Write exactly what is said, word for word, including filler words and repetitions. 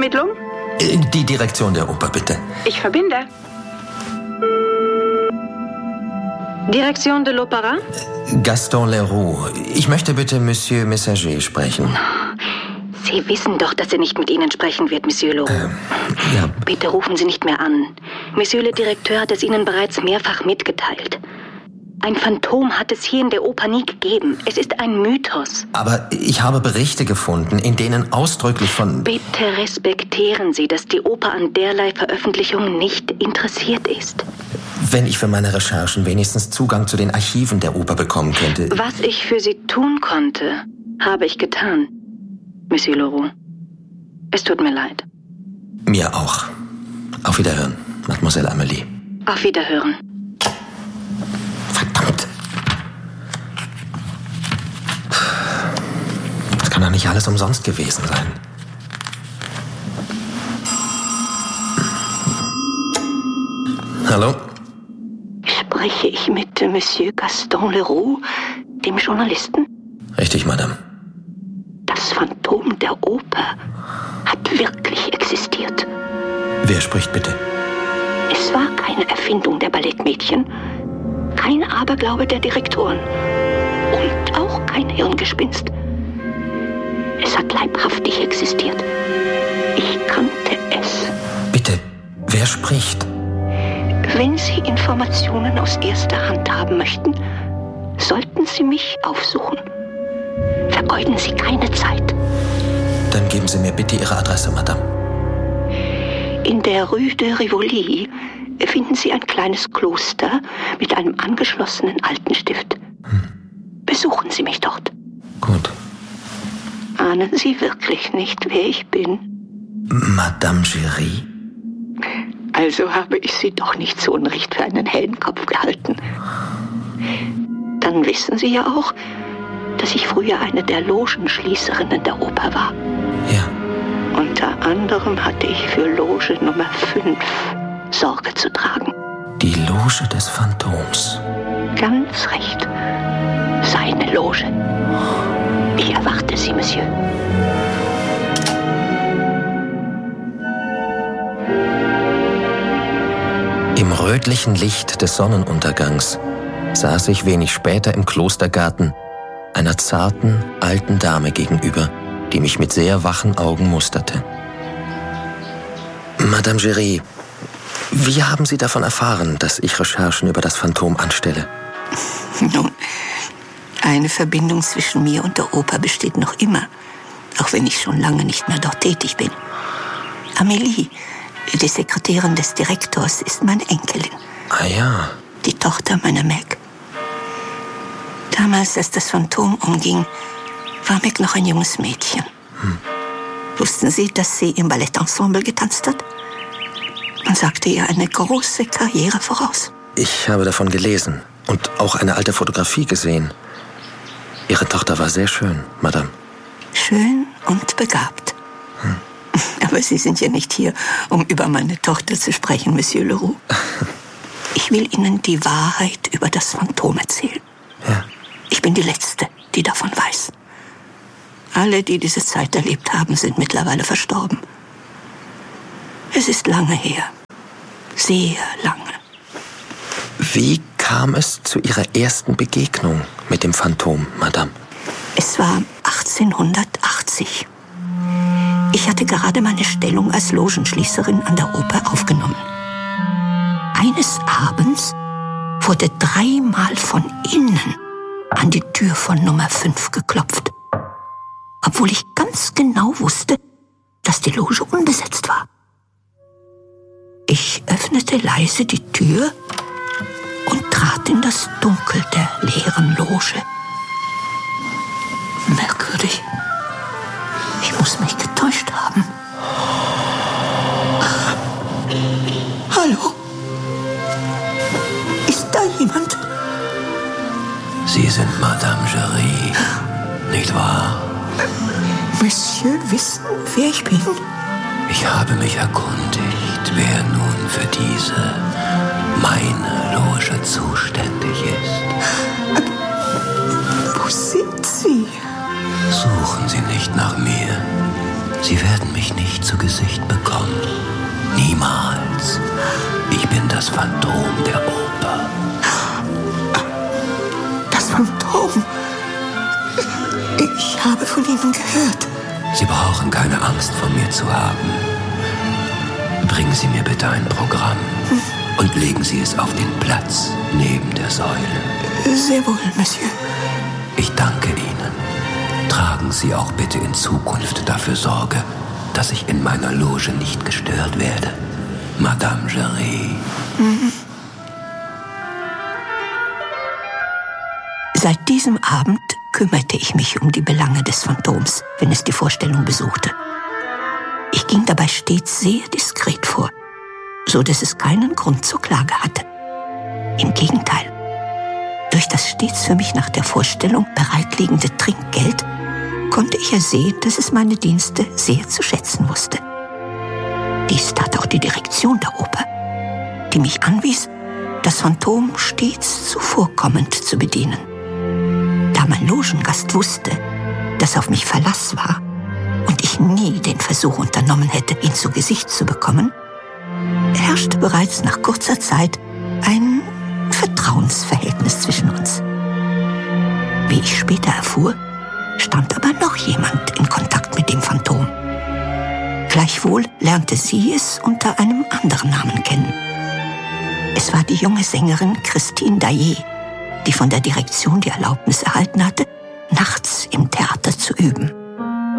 Vermittlung? Die Direktion der Oper, bitte. Ich verbinde. Direktion de l'Opéra? Gaston Leroux. Ich möchte bitte Monsieur Messager sprechen. Sie wissen doch, dass er nicht mit Ihnen sprechen wird, Monsieur Leroux. Ähm, ja. Bitte rufen Sie nicht mehr an. Monsieur le Directeur hat es Ihnen bereits mehrfach mitgeteilt. Ein Phantom hat es hier in der Oper nie gegeben. Es ist ein Mythos. Aber ich habe Berichte gefunden, in denen ausdrücklich von... Bitte respektieren Sie, dass die Oper an derlei Veröffentlichungen nicht interessiert ist. Wenn ich für meine Recherchen wenigstens Zugang zu den Archiven der Oper bekommen könnte... Was ich für Sie tun konnte, habe ich getan, Monsieur Leroux. Es tut mir leid. Mir auch. Auf Wiederhören, Mademoiselle Amélie. Auf Wiederhören. Verdammt. Das kann doch nicht alles umsonst gewesen sein. Hallo? Spreche ich mit Monsieur Gaston Leroux, dem Journalisten? Richtig, Madame. Das Phantom der Oper hat wirklich existiert. Wer spricht bitte? Es war keine Erfindung der Ballettmädchen, kein Aberglaube der Direktoren und auch kein Hirngespinst. Es hat leibhaftig existiert. Ich kannte es. Bitte, wer spricht? Wenn Sie Informationen aus erster Hand haben möchten, sollten Sie mich aufsuchen. Vergeuden Sie keine Zeit. Dann geben Sie mir bitte Ihre Adresse, Madame. In der Rue de Rivoli finden Sie ein kleines Kloster mit einem angeschlossenen Altenstift. Hm. Besuchen Sie mich dort. Gut. Ahnen Sie wirklich nicht, wer ich bin? Madame Giry? Also habe ich Sie doch nicht zu Unrecht für einen hellen Kopf gehalten. Dann wissen Sie ja auch, dass ich früher eine der Logenschließerinnen der Oper war. Ja. Unter anderem hatte ich für Loge Nummer fünf Sorge zu tragen. Die Loge des Phantoms. Ganz recht. Seine Loge. Ich erwarte Sie, Monsieur. Im rötlichen Licht des Sonnenuntergangs saß ich wenig später im Klostergarten einer zarten, alten Dame gegenüber, die mich mit sehr wachen Augen musterte. Madame Giry, wie haben Sie davon erfahren, dass ich Recherchen über das Phantom anstelle? Nun, eine Verbindung zwischen mir und der Oper besteht noch immer, auch wenn ich schon lange nicht mehr dort tätig bin. Amélie, die Sekretärin des Direktors, ist meine Enkelin. Ah ja. Die Tochter meiner Meg. Damals, als das Phantom umging, war Meg noch ein junges Mädchen. Hm. Wussten Sie, dass sie im Ballettensemble getanzt hat? Man sagte ihr eine große Karriere voraus. Ich habe davon gelesen und auch eine alte Fotografie gesehen. Ihre Tochter war sehr schön, Madame. Schön und begabt. Hm. Aber Sie sind ja nicht hier, um über meine Tochter zu sprechen, Monsieur Leroux. Ich will Ihnen die Wahrheit über das Phantom erzählen. Ja. Ich bin die Letzte, die davon weiß. Alle, die diese Zeit erlebt haben, sind mittlerweile verstorben. Es ist lange her. Sehr lange. Wie kam es zu Ihrer ersten Begegnung mit dem Phantom, Madame? Es war achtzehnhundertachtzig. Ich hatte gerade meine Stellung als Logenschließerin an der Oper aufgenommen. Eines Abends wurde dreimal von innen an die Tür von Nummer fünf geklopft, obwohl ich ganz genau wusste, dass die Loge unbesetzt war. Ich öffnete leise die Tür und trat in das Dunkel der leeren Loge. Merkwürdig. Ich muss mich getäuscht haben. Hallo? Ist da jemand? Sie sind Madame Giry, nicht wahr? Monsieur, wissen, wer ich bin? Ich habe mich erkundigt, wer nun für diese, meine Loge zuständig ist. Wo sind Sie? Suchen Sie nicht nach mir. Sie Sie werden mich nicht zu Gesicht bekommen. Niemals. Ich bin das Phantom der Oper. Das Phantom? Ich habe von Ihnen gehört. Sie brauchen keine Angst vor mir zu haben. Bringen Sie mir bitte ein Programm hm. und legen Sie es auf den Platz neben der Säule. Sehr wohl, Monsieur. Ich danke Ihnen. Tragen Sie auch bitte in Zukunft dafür Sorge, dass ich in meiner Loge nicht gestört werde. Madame Giry. Mhm. Seit diesem Abend kümmerte ich mich um die Belange des Phantoms, wenn es die Vorstellung besuchte. Ich ging dabei stets sehr diskret vor, so dass es keinen Grund zur Klage hatte. Im Gegenteil, durch das stets für mich nach der Vorstellung bereitliegende Trinkgeld konnte ich ersehen, dass es meine Dienste sehr zu schätzen wusste. Dies tat auch die Direktion der Oper, die mich anwies, das Phantom stets zuvorkommend zu bedienen. Da mein Logengast wusste, dass auf mich Verlass war und ich nie den Versuch unternommen hätte, ihn zu Gesicht zu bekommen, herrschte bereits nach kurzer Zeit ein Vertrauensverhältnis zwischen uns. Wie ich später erfuhr, stand aber noch jemand in Kontakt mit dem Phantom. Gleichwohl lernte sie es unter einem anderen Namen kennen. Es war die junge Sängerin Christine Daae, die von der Direktion die Erlaubnis erhalten hatte, nachts im Theater zu üben.